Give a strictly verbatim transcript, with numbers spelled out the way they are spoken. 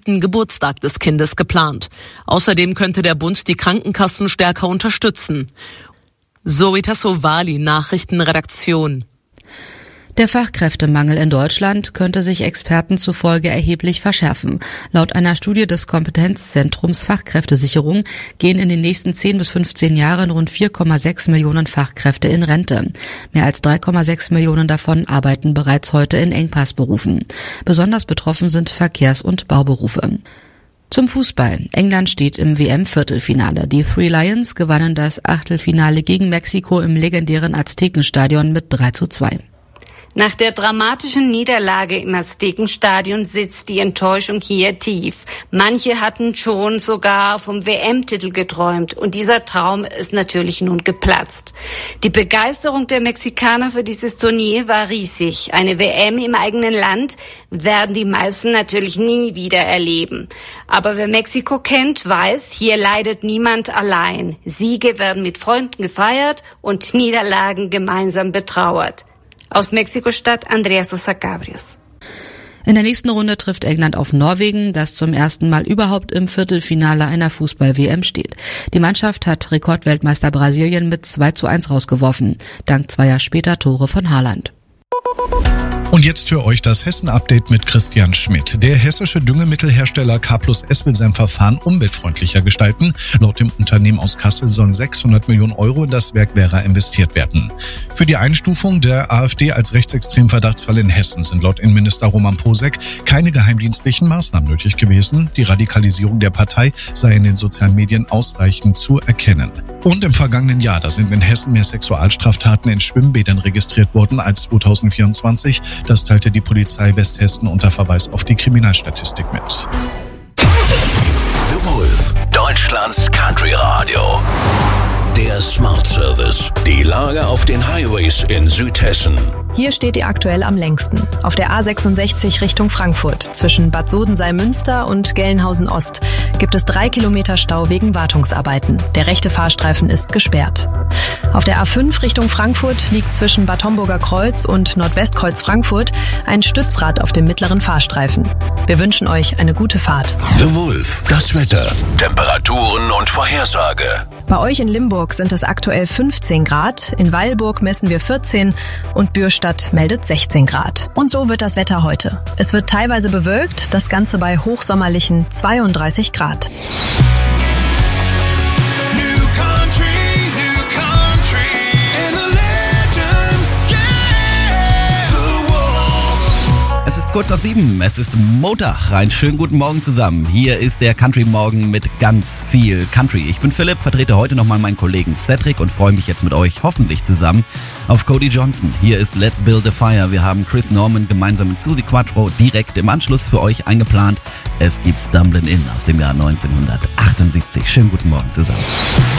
siebten Geburtstag des Kindes geplant. Außerdem könnte der Bund die Krankenkassen stärker unterstützen. Zoe Tassovali, Nachrichtenredaktion. Der Fachkräftemangel in Deutschland könnte sich Experten zufolge erheblich verschärfen. Laut einer Studie des Kompetenzzentrums Fachkräftesicherung gehen in den nächsten zehn bis fünfzehn Jahren rund vier Komma sechs Millionen Fachkräfte in Rente. Mehr als drei Komma sechs Millionen davon arbeiten bereits heute in Engpassberufen. Besonders betroffen sind Verkehrs- und Bauberufe. Zum Fußball. England steht im W M-Viertelfinale. Die Three Lions gewannen das Achtelfinale gegen Mexiko im legendären Aztekenstadion mit drei zu zwei. Nach der dramatischen Niederlage im Aztekenstadion sitzt die Enttäuschung hier tief. Manche hatten schon sogar vom W M-Titel geträumt und dieser Traum ist natürlich nun geplatzt. Die Begeisterung der Mexikaner für dieses Turnier war riesig. Eine W M im eigenen Land werden die meisten natürlich nie wieder erleben. Aber wer Mexiko kennt, weiß, hier leidet niemand allein. Siege werden mit Freunden gefeiert und Niederlagen gemeinsam betrauert. Aus Mexiko-Stadt Andrea Sosa Cabrios. In der nächsten Runde trifft England auf Norwegen, das zum ersten Mal überhaupt im Viertelfinale einer Fußball-W M steht. Die Mannschaft hat Rekordweltmeister Brasilien mit zwei zu eins rausgeworfen, dank zweier später Tore von Haaland. Und jetzt für euch das Hessen-Update mit Christian Schmidt. Der hessische Düngemittelhersteller K plus S will sein Verfahren umweltfreundlicher gestalten. Laut dem Unternehmen aus Kassel sollen sechshundert Millionen Euro in das Werk Werra investiert werden. Für die Einstufung der AfD als rechtsextremen Verdachtsfall in Hessen sind laut Innenminister Roman Posek keine geheimdienstlichen Maßnahmen nötig gewesen. Die Radikalisierung der Partei sei in den sozialen Medien ausreichend zu erkennen. Und im vergangenen Jahr, da sind in Hessen mehr Sexualstraftaten in Schwimmbädern registriert worden als zweitausendvierundzwanzig. Das teilte die Polizei Westhessen unter Verweis auf die Kriminalstatistik mit. The Wolf, Deutschlands Country Radio. Der Smart Service. Die Lage auf den Highways in Südhessen. Hier steht ihr aktuell am längsten. Auf der A sechsundsechzig Richtung Frankfurt zwischen Bad Sodenseil-Münster und Gelnhausen-Ost gibt es drei Kilometer Stau wegen Wartungsarbeiten. Der rechte Fahrstreifen ist gesperrt. Auf der A fünf Richtung Frankfurt liegt zwischen Bad Homburger Kreuz und Nordwestkreuz Frankfurt ein Stützrad auf dem mittleren Fahrstreifen. Wir wünschen euch eine gute Fahrt. The Wolf, das Wetter, Temperaturen und Vorhersage. Bei euch in Limburg sind es aktuell fünfzehn Grad, in Weilburg messen wir vierzehn und Bürstadt meldet sechzehn Grad. Und so wird das Wetter heute. Es wird teilweise bewölkt, das Ganze bei hochsommerlichen zweiunddreißig Grad. Es ist kurz nach sieben, es ist Montag. Einen schönen guten Morgen zusammen. Hier ist der Country Morgen mit ganz viel Country. Ich bin Philipp, vertrete heute nochmal meinen Kollegen Cedric und freue mich jetzt mit euch hoffentlich zusammen auf Cody Johnson. Hier ist Let's Build a Fire. Wir haben Chris Norman gemeinsam mit Suzi Quattro direkt im Anschluss für euch eingeplant. Es gibt Stumblin' In aus dem Jahr neunzehnhundertachtundsiebzig. Schönen guten Morgen zusammen.